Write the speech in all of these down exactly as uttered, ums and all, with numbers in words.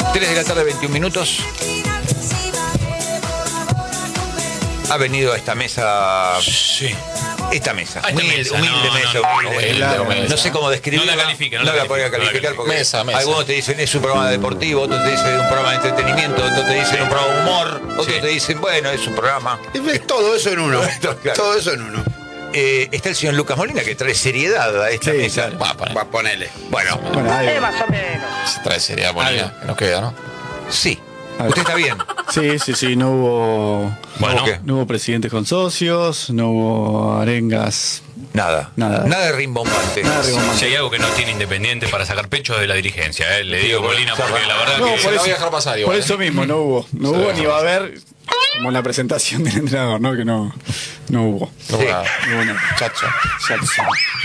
tres de la tarde, veintiún minutos. Ha venido a esta mesa. Sí. Esta mesa. Ah, esta humilde, mesa, humilde no, mesa. no, humilde. humilde, La- humilde. no sé cómo describirla. No la califique, no No la la podría califique, calificar no la porque Mesa, mesa. algunos te dicen es un programa deportivo, otros te dicen es un programa de entretenimiento, otros te dicen un programa de humor, otros Sí. te dicen, bueno, es un programa. Es todo eso en uno. Claro. Todo eso en uno. Eh, está el señor Lucas Molina que trae seriedad a esta Sí, mesa. claro. Va a poner. Va, ponele. Bueno, Bueno, algo. más o menos. Se trae seriedad Molina, que nos queda, ¿no? sí. A ver. Usted está bien. Sí, sí, sí, no hubo. Bueno, ¿qué? No hubo presidentes con socios, no hubo arengas. Nada. Nada. Nada de rimbombante. Nada de rimbombante. si hay algo que no tiene Independiente para sacar pecho de la dirigencia, ¿eh? Le digo Molina porque la verdad No, que... por Se la eso- voy a dejar pasar Por igual. eso mismo, no hubo. No Sí. hubo ni va a haber como la presentación del entrenador, ¿no? Que no, no hubo. No, Sí. nada. No hubo nada. Chacho. Jackson.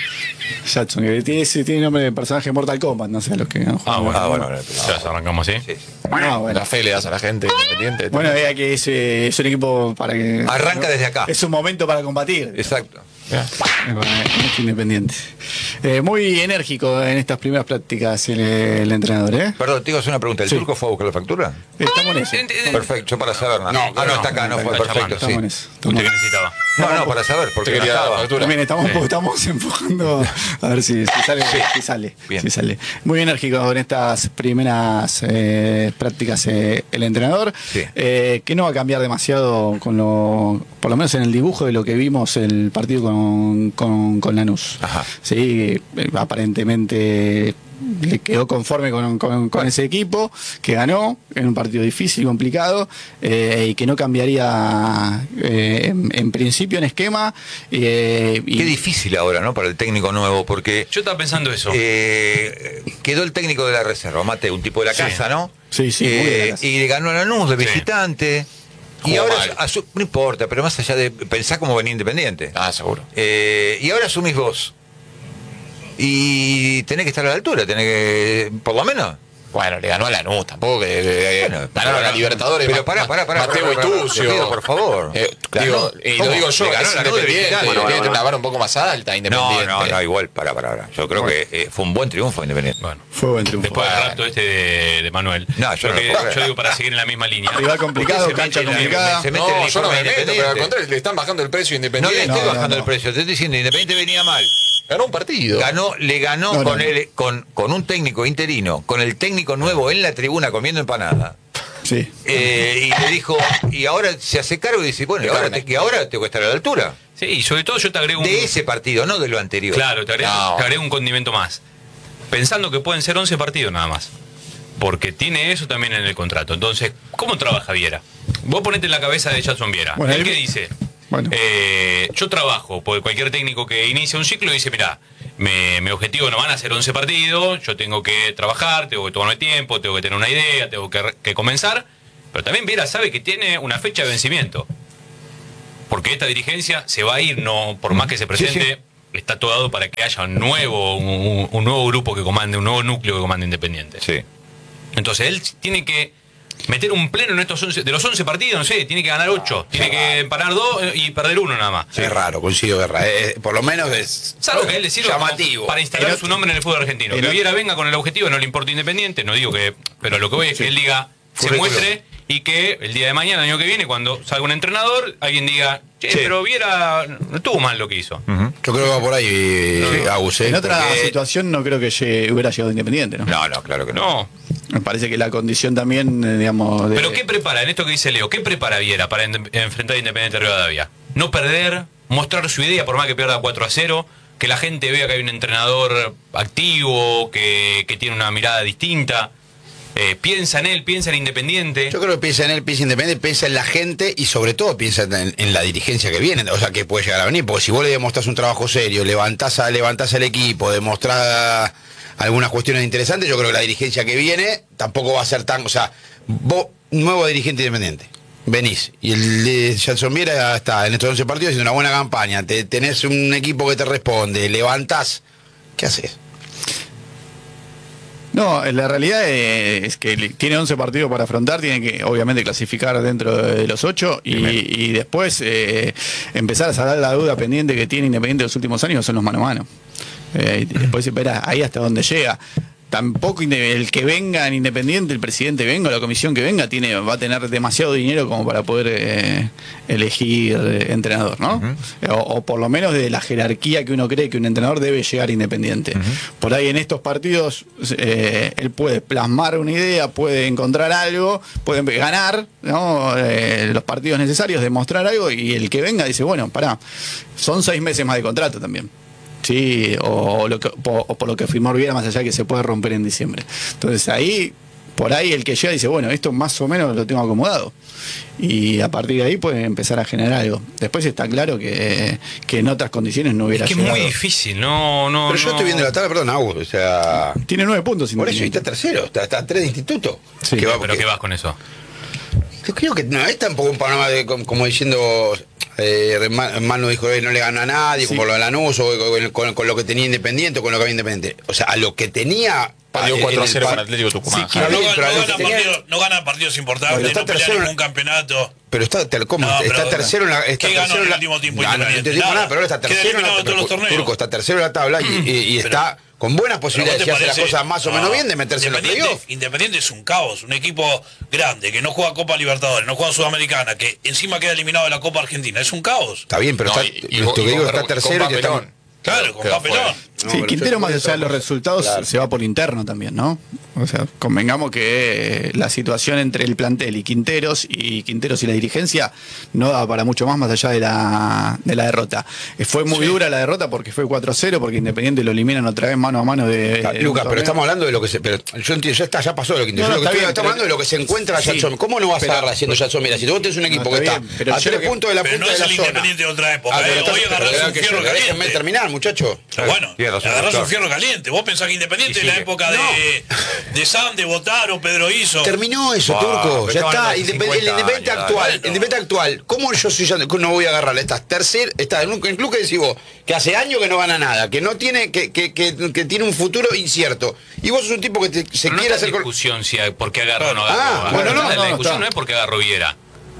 Jackson, que tiene, ese- tiene nombre de personaje de Mortal Kombat, no sé, los que han Ah, jugado. bueno, Ah, bueno, bueno. Ya arrancamos así. Sí, sí. Ah, bueno. La fe le das a la gente independiente. Bueno, vea que es, eh, es un equipo para que. Arranca desde acá. Es un momento para combatir. Exacto. Ya. Eh, bueno, es independiente. Eh, muy enérgico en estas primeras prácticas el, el entrenador, ¿eh? Perdón, te digo una pregunta. ¿El Sí. turco fue a buscar la factura? Estamos en eso. Ent- ent- Perfecto, yo para saber. No, No, ah, no, no, está acá, no, no, fue está perfecto, llamando. Estamos en sí. eso. estamos ¿Usted en qué eso. necesitaba? No, no, para saber, porque Te no quería dar la estaba. factura. También estamos, Sí. estamos empujando a ver si, si sale. Si sale, Bien. si sale. Muy enérgico en estas primeras eh, prácticas eh, el entrenador, Sí. eh, que no va a cambiar demasiado con lo, por lo menos en el dibujo de lo que vimos el partido con, con, con Lanús. Ajá. Sí, eh, aparentemente le quedó conforme con, con- con ese equipo, que ganó en un partido difícil, complicado, eh, y que no cambiaría eh, en, en principio en esquema. eh, y- Qué difícil ahora, ¿no? Para el técnico nuevo, porque Yo estaba pensando eso. eh, quedó el técnico de la reserva, Mate, un tipo de la Sí. casa, ¿no? Sí, sí, muy de la Eh, casa. y le ganó a Lanús de Sí. visitante. Y Jugó ahora, mal. asu- no importa, pero más allá de pensar cómo venía Independiente. Ah, seguro. Eh, y ahora asumís vos. Y tenés que estar a la altura, tenés que, por lo menos. Bueno, le ganó a Lanús, tampoco que eh, Bueno, ganaron a la Libertadores. Pero Ma- pará, pará, pará. Mateo pará, pará, Itucio. te pido, por favor. Eh, digo, Ganó. y ¿Cómo? lo digo yo, Le ganó es a Lanús de independiente. visitante. Tiene Bueno, que bueno. una vara un poco más alta, No, independiente. no, no, igual, pará, pará, pará. Yo creo que eh, fue un buen triunfo Independiente. Bueno, Fue buen triunfo. después del Bueno. rapto este de, de Manuel. No, yo no Porque lo puedo creer. yo digo para seguir en la misma línea. Rival complicado, Usted se cancha mete en la- complicada. se mete No, en el yo no informe me meto, pero al Independiente. contrario, le están bajando el precio a No le Independiente. estoy No, no, bajando no. el precio, te estoy diciendo, Independiente venía mal. Ganó un partido. Ganó, le ganó No, no, con, no. El, con, con un técnico interino, con el técnico nuevo en la tribuna comiendo empanada. Sí. Eh, y le dijo, y ahora se hace cargo y dice, bueno, y De ahora, carne. te, y ahora tengo que estar a la altura. Sí, y sobre todo yo te agrego un... De ese partido, no de lo anterior. Claro, te agrego, No. te agrego un condimento más. Pensando que pueden ser once partidos nada más. Porque tiene eso también en el contrato. Entonces, ¿cómo trabaja Viera? Vos ponete en la cabeza de Jackson Viera. Bueno, ¿Él él- qué dice? Bueno. Eh, yo trabajo, porque cualquier técnico que inicia un ciclo dice, mira, mi, mi objetivo no van a ser once partidos, yo tengo que trabajar, tengo que tomarme tiempo, tengo que tener una idea, tengo que, que comenzar. Pero también Viera sabe que tiene una fecha de vencimiento. Porque esta dirigencia se va a ir, no por más que se presente, Sí, sí. está todo dado para que haya un nuevo, un, un nuevo grupo que comande, un nuevo núcleo que comande Independiente. Sí. Entonces él tiene que meter un pleno en estos once, de los once partidos, no sé, tiene que ganar ocho, tiene que emparar dos y perder uno nada más. Es raro, coincido, Guerra. Eh, por lo menos es Salvo que él le sirva como llamativo. para instalar En su otro- nombre en el fútbol argentino. en Que otro- Viera venga con el objetivo, no le importa Independiente, no digo que. Pero lo que voy es que él diga, se Currículum. muestre y que el día de mañana, el año que viene, cuando salga un entrenador, alguien diga, che, Sí. pero Viera no estuvo mal lo que hizo. Ujú. Yo creo que va por ahí, eh, Agus. eh, En otra porque- situación no creo que llegue- hubiera llegado Independiente, ¿no? No, no, claro que no. No. Me parece que la condición también, eh, digamos. De, Pero ¿qué prepara, en esto que dice Leo, qué prepara Viera para en- enfrentar a Independiente Rivadavia? No perder, mostrar su idea por más que pierda cuatro a cero, que la gente vea que hay un entrenador activo, que, que tiene una mirada distinta. Eh, piensa en él, piensa en Independiente. Yo creo que piensa en él, piensa independiente, piensa en la gente y sobre todo piensa en, en la dirigencia que viene, o sea, que puede llegar a venir. Porque si vos le demostrás un trabajo serio, levantás, a, levantás al equipo, demostrás algunas cuestiones interesantes, yo creo que la dirigencia que viene tampoco va a ser tan. O sea, vos, nuevo dirigente independiente, venís y el de Jackson Viera está en estos once partidos haciendo una buena campaña, te, tenés un equipo que te responde, levantás. ¿Qué haces? No, la realidad es que tiene once partidos para afrontar, tiene que obviamente clasificar dentro de los ocho y, y después eh, empezar a sacar la duda pendiente que tiene Independiente en los últimos años son los mano a mano. Eh, y después espera ahí hasta donde llega. tampoco el que venga en Independiente, el presidente venga, la comisión que venga, tiene va a tener demasiado dinero como para poder eh, elegir eh, entrenador, ¿no? Uh-huh. O, o por lo menos de la jerarquía que uno cree que un entrenador debe llegar a Independiente. Uh-huh. Por ahí en estos partidos eh, él puede plasmar una idea, puede encontrar algo, puede ganar, ¿no? Eh, los partidos necesarios, demostrar algo, y el que venga dice, bueno, pará, son seis meses más de contrato también. Sí, o, lo que, o, o por lo que firmó Olivera, más allá que se puede romper en diciembre. Entonces ahí, por ahí el que llega dice, bueno, esto más o menos lo tengo acomodado. Y a partir de ahí puede empezar a generar algo. Después está claro que, que en otras condiciones no hubiera llegado. Es que es muy difícil, no, no. Pero yo no. estoy viendo la tabla, perdón, Agus, o sea. Tiene nueve puntos. Por eso, y está tercero, está, está a tres de instituto. Sí, que va, pero ¿qué vas con eso? Yo creo que no es tampoco un panorama de como, como diciendo. Eh, Manu dijo que no le ganó a nadie, sí, como lo de Lanús, o con, con, con lo que tenía Independiente, o con lo que había Independiente. O sea, a lo que tenía. Perdió cuatro a cero con Atlético Tucumán. Sí, no, no, no, gana partidos, no gana partidos importantes, bueno, no pelea ningún campeonato. Pero está, ¿cómo? No, pero, está tercero en la. Está ¿qué ganó en el último tiempo no, Independiente? No, no, no, nada, pero ahora está tercero en la, todos los torneos. Turco está tercero en la tabla y, y, y está con buenas posibilidades, si hace las cosas más o menos no, bien, de meterse en los playoffs. Independiente es un caos, un equipo grande, que no juega Copa Libertadores, no juega Sudamericana, que encima queda eliminado de la Copa Argentina. Es un caos. Está bien, pero no, está, y, y, esto y, que digo, y, está tercero y está... Claro, con papelón. No, sí, Quintero más allá de los resultados claro. se va por interno también, ¿no? O sea, convengamos que la situación entre el plantel y Quinteros y Quinteros y la dirigencia no da para mucho más más allá de la, de la derrota. Fue muy sí. dura la derrota porque fue cuatro a cero, porque Independiente lo eliminan otra vez mano a mano de... Está, de Lucas, pero estamos hablando de lo que se... Pero yo entiendo, ya está, ya pasó lo que Quintero. No, no, estoy, bien, estamos hablando de lo que se encuentra sí. Yatson. ¿Cómo no vas pero, a agarrar haciendo Yatson? Mira, si tú tenés un equipo no, está que está bien, a tres puntos de la punta no de la zona. Independiente de otra época. Hoy agarrás un fierro caliente. Déjenme terminar, muchachos. Bueno, agarrás un fierro caliente. Vos pensás que Independiente en la época no. de, de Sam, de Botaro, Pedro Iso. Terminó eso, wow, Turco. Ya está. Independ el Independiente años, actual. Bueno. Independiente actual. ¿Cómo yo soy ya, no voy a agarrarle? Estás tercer, estás en un club que decís vos, que hace años que no gana nada, que no tiene, que, que, que, que tiene un futuro incierto. Y vos sos un tipo que te, se no quiere no hacer. discusión si hay, por qué agarró o no agarró. Ah, bueno, no, la no, discusión no, no es por qué agarró Viera.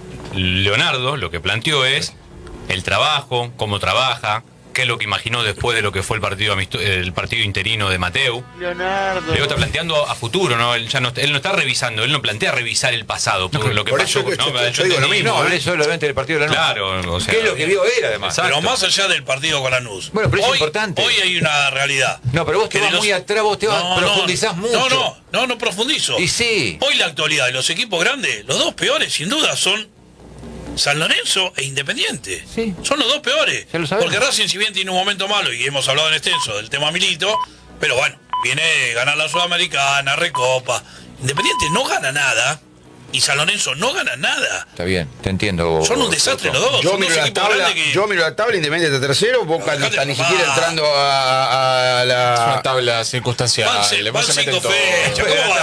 Leonardo lo que planteó es el trabajo, cómo trabaja, qué es lo que imaginó después de lo que fue el partido el partido interino de Mateu. Leonardo. Luego está planteando a futuro, ¿no? Él ya no, él no está revisando, él no plantea revisar el pasado, por no, lo que por pasó. Eso, ¿no? yo, yo digo lo mismo. No, hablé solamente del partido de Lanús. Claro, o sea, ¿qué es lo que vio él además? Exacto. Pero más allá del partido con Lanús. Bueno, pero hoy, es importante. Hoy hay una realidad. No, pero vos te vas los... muy atrás, vos te vas, no, profundizás no, mucho. No, no, no, no profundizo. Y sí. Hoy la actualidad de los equipos grandes, los dos peores, sin duda, son San Lorenzo e Independiente. Sí. Son los dos peores. Ya lo sabemos. Porque Racing, si bien tiene un momento malo, y hemos hablado en extenso del tema Milito, pero bueno, viene a ganar la Sudamericana, Recopa. Independiente no gana nada. Y San Lorenzo no gana nada. Está bien, te entiendo. Son un desastre los dos. Yo Son miro, dos la tabla, que... yo miro la tabla, Independiente está tercero, Boca no está ni siquiera entrando a, a la... Es una tabla circunstancial. Van, van cinco fechas.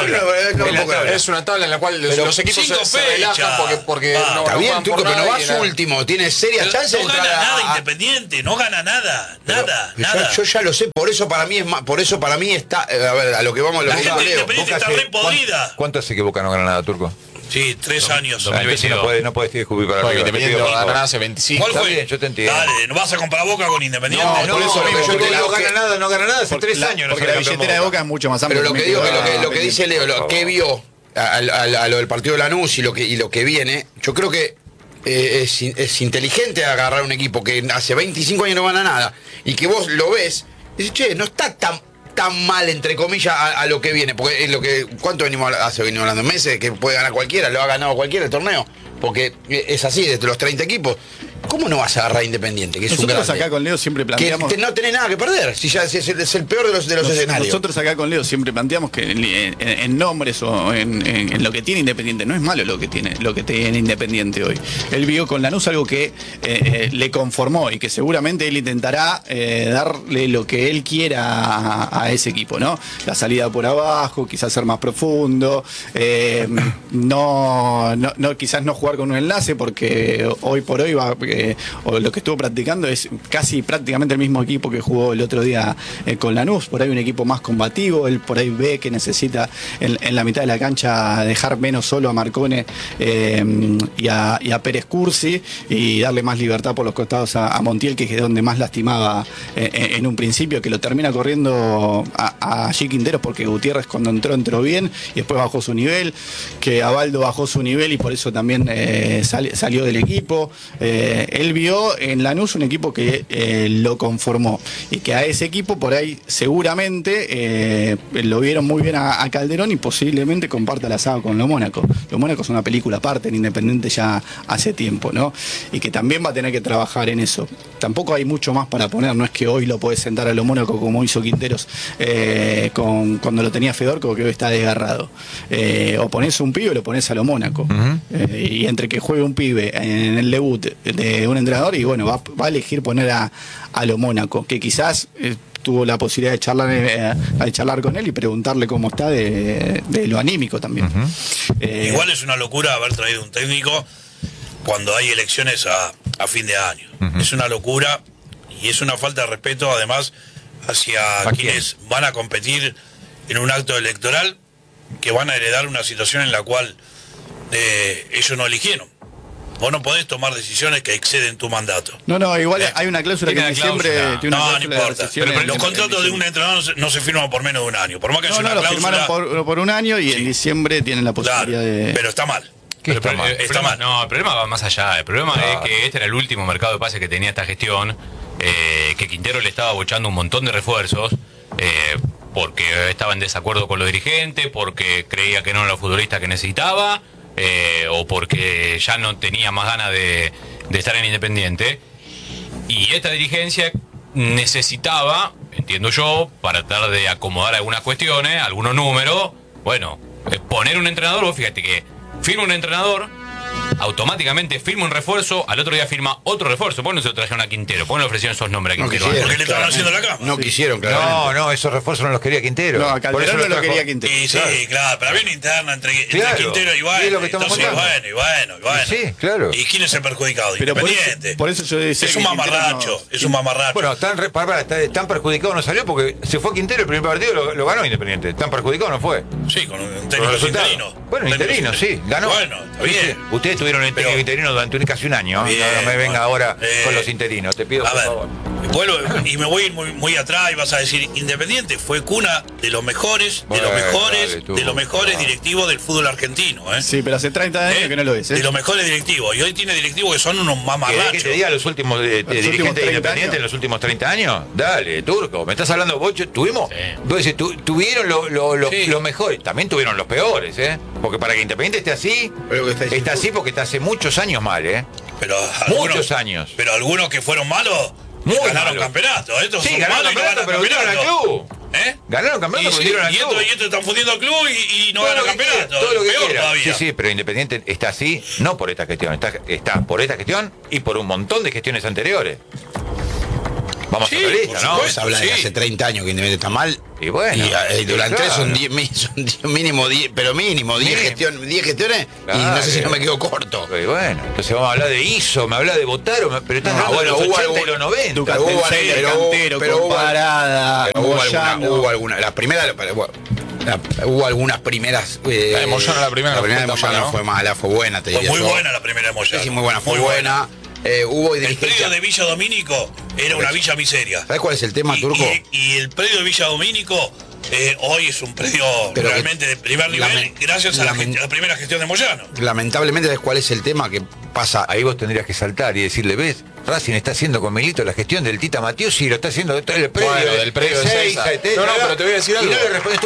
Es una tabla en la cual pero los equipos se, se relajan porque, porque va, no, está no bien, Turco, pero no vas nada. último. Tienes serias chances no de entrar gana nada a... Independiente, no gana nada. Pero, nada, yo, nada. Yo ya lo sé, por eso para mí es más, por eso para mí está... A ver, a lo que vamos... A lo la que gente de Leo. Independiente está re podrida. ¿Cuánto hace que Boca no gana nada, Turco? Sí, tres años. Ah, entonces no puedes no puede descubrir para porque arriba. Independiente no gana hace veinticinco. ¿Cuál fue? Bien, yo te entiendo. Dale, ¿no vas a comprar Boca con Independiente? No, No, por eso no, lo que yo te digo no gana que- nada, no gana nada hace Porque tres la, años. no porque sale la campeón billetera de Boca. Boca es mucho más amplia. Pero lo que digo, que lo que, lo que dice Leo, lo Por que favor. vio a, a- a lo del partido de Lanús y lo que, y lo que viene, yo creo que eh, es, in- es inteligente agarrar un equipo que hace veinticinco años no gana nada y que vos lo ves y dices, che, no está tan tan mal, entre comillas, a, a lo que viene. Porque es lo que. ¿Cuánto venimos hace venimos hablando? Meses que puede ganar cualquiera, lo ha ganado cualquiera el torneo. Porque es así, desde los treinta equipos. ¿Cómo no vas a agarrar a Independiente? Que es Nosotros un grande? acá con Leo siempre Que planteamos... te- no tenés nada que perder. Si ya es, es el, es el peor de los, de los Nos- escenarios. Nosotros acá con Leo siempre planteamos que en, en- en nombres o en, en- en lo que tiene Independiente, no es malo lo que tiene lo que tiene Independiente hoy. Él vio con Lanús algo que eh, eh, le conformó y que seguramente él intentará eh, darle lo que él quiera a, a ese equipo, ¿no? La salida por abajo, quizás ser más profundo, eh, no, no, no quizás no jugar con un enlace porque hoy por hoy va, que o lo que estuvo practicando es casi prácticamente el mismo equipo que jugó el otro día eh, con Lanús, por ahí un equipo más combativo, él por ahí ve que necesita en, en la mitad de la cancha dejar menos solo a Marcone eh, y, a, y a Pérez Cursi y darle más libertad por los costados a, a Montiel, que es donde más lastimaba eh, en un principio, que lo termina corriendo a, a G. Quinteros porque Gutiérrez cuando entró entró bien y después bajó su nivel, que Abaldo bajó su nivel y por eso también eh, sal, salió del equipo. Eh, él vio en Lanús un equipo que eh, lo conformó y que a ese equipo por ahí seguramente eh, lo vieron muy bien a, a Calderón y posiblemente comparta la saga con Lo Mónaco. Lo Mónaco es una película aparte en Independiente ya hace tiempo, ¿no? Y que también va a tener que trabajar en eso. Tampoco hay mucho más para poner, no es que hoy lo podés sentar a Lo Mónaco como hizo Quinteros eh, con, cuando lo tenía Fedorco, que hoy está desgarrado. Eh, o ponés un pibe o lo ponés a Lo Mónaco. Uh-huh. eh, y entre que juegue un pibe en el debut de un entrenador y bueno, va, va a elegir poner a, a Lo Mónaco, que quizás eh, tuvo la posibilidad de charlar, eh, de charlar con él y preguntarle cómo está de, de lo anímico también. Uh-huh. eh, Igual es una locura haber traído un técnico cuando hay elecciones a, a fin de año. Uh-huh. Es una locura y es una falta de respeto además hacia quienes van a competir en un acto electoral, que van a heredar una situación en la cual eh, ellos no eligieron. Vos no podés tomar decisiones que exceden tu mandato. No, no, igual eh, hay una cláusula que en diciembre tiene una no, no importa. Pero, pero los contratos de un entrenador no se, no se firman por menos de un año. Por más que no, haya no, una lo cláusula. firmaron por, por un año y sí. En diciembre tienen la posibilidad claro, de. Pero está mal. Pero está el, mal. El, está problema, mal. No, el problema va más allá. El problema claro. es que este era el último mercado de pases que tenía esta gestión. Eh, que Quintero le estaba bochando un montón de refuerzos. Eh, porque estaba en desacuerdo con los dirigentes, porque creía que no era el futbolista que necesitaba, eh, o porque ya no tenía más ganas de, de estar en Independiente. Y esta dirigencia necesitaba, entiendo yo, para tratar de acomodar algunas cuestiones, algunos números, bueno, poner un entrenador. Vos fíjate que firma un entrenador, automáticamente firma un refuerzo, al otro día firma otro refuerzo. ¿Por qué no se lo trajeron a Quintero? ¿Por qué no le ofrecieron esos nombres a Quintero? No quisieron, porque le estaban haciendo la cama. No quisieron, claro. No, no, esos refuerzos no los quería Quintero. No, a Calderón no lo quería Quintero. Sí, sí, claro, claro, pero había una interna entre, entre claro. Quintero y Ibañez. Y es lo que estamos Entonces, contando. bueno, y bueno, y bueno. Sí, claro. ¿Y quién es el perjudicado? Pero Independiente. Por eso, por eso yo decía es un mamarracho, no... es un mamarracho. Bueno, tan, re, para, para, tan perjudicado no salió porque se fue Quintero, el primer partido lo, lo ganó Independiente. Tan perjudicado no fue. Sí, con un técnico interino. Bueno, interino, sí, ganó. Bueno, está bien. Ustedes tuvieron el técnico interino durante casi un año. Bien, no, no me venga bueno, ahora eh, con los interinos, te pido a por ver, favor. Vuelvo y me voy muy, muy atrás y vas a decir, Independiente fue cuna de los mejores, de bueno, los mejores, dale, tú, de los mejores no. directivos del fútbol argentino, ¿eh? Sí, pero hace treinta años eh, que no lo es, ¿eh? De los mejores directivos. Y hoy tiene directivos que son unos mamarrachos. ¿Querés que te diga los últimos de, de los dirigentes últimos de Independiente en los últimos treinta años? Dale, Turco, me estás hablando vos, tuvimos, sí. Vos decís, tu, tuvieron los lo, lo, sí. lo mejores, también tuvieron los peores, ¿eh? Porque para que Independiente esté así, está, está así porque está hace muchos años mal, ¿eh? Pero muchos algunos, años. Pero algunos que fueron malos Muy ganaron malo. campeonato. Estos sí, son ganaron malos campeonato, y no pero hundieron al club. ¿Eh? Ganaron campeonato, y, pero hundieron sí, al y club. Esto, y esto están fundiendo al club y, y no todo ganan campeonato. Quiera, todo lo que Peor quiera. todavía. Sí, sí, pero Independiente está así, no por esta gestión, está, está por esta gestión y por un montón de gestiones anteriores. Vamos sí, a la lista, ¿no? Se habla de sí. hace treinta años que Independiente está mal. Y bueno. Y, y durante claro. son, diez, son diez, mínimo diez, pero mínimo diez gestiones, gestiones claro, y no sé si no me quedo corto. Y bueno, entonces vamos a hablar de I S O, me habla de Botaro, pero están no, bueno, los hubo ochenta algún, y los noventa. Ducati, hubo, Cantero, pero, Cantero, pero hubo, Parada, pero hubo, alguna, hubo alguna, las primeras, bueno, la, hubo algunas primeras. Eh, la de Moyano, la primera, la primera de no fue Moyano no fue mala, fue buena, te fue diría muy yo. buena la primera de Moyano. Sí, muy buena, fue muy buena. buena. Eh, hubo el predio de Villa Domínico era una villa miseria. ¿Sabes cuál es el tema, y, Turco? Y, y el predio de Villa Domínico eh, hoy es un predio pero realmente de primer nivel lament- gracias a la, lament- a la primera gestión de Moyano. Lamentablemente, ¿sabes cuál es el tema que pasa? Ahí vos tendrías que saltar y decirle, ¿ves? Racing está haciendo con Milito la gestión del Tita Matiusi y lo está haciendo el predio bueno, de, del predio de de seis, Seiza. etcétera. No, no, pero te voy a decir algo. Y no le respondes